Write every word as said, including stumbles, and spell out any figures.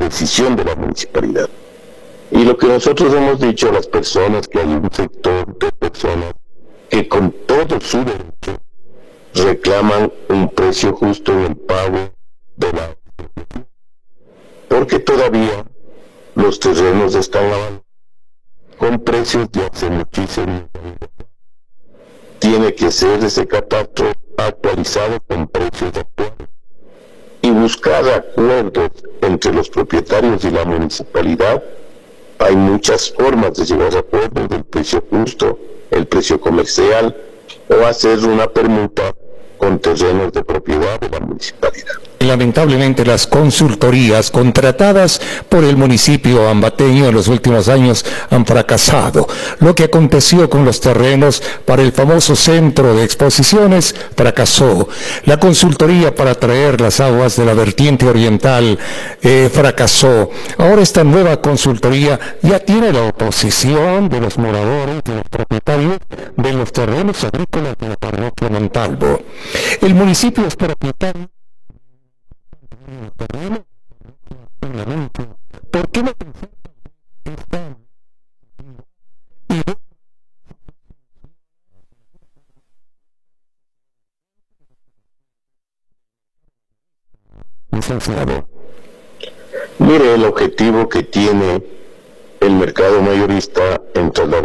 decisión de la municipalidad. Y lo que nosotros hemos dicho a las personas, que hay un sector de personas que con todo su derecho reclaman un precio justo en el pago de la... porque todavía los terrenos están avalados con precios de hace muchísimo tiempo. Tiene que ser ese catastro actualizado con precios actuales y buscar acuerdos entre los propietarios y la municipalidad. Hay muchas formas de llegar a acuerdos del precio justo, el precio comercial, o hacer una permuta con terrenos de propiedad de la municipalidad. Lamentablemente las consultorías contratadas por el municipio ambateño en los últimos años han fracasado. Lo que aconteció con los terrenos para el famoso centro de exposiciones fracasó. La consultoría para traer las aguas de la vertiente oriental eh, fracasó. Ahora esta nueva consultoría ya tiene la oposición de los moradores, de los propietarios de los terrenos agrícolas de la parroquia Montalvo. El municipio es propietario. ¿Por qué no está? Licenciado, mire el objetivo que tiene el mercado mayorista en trasladar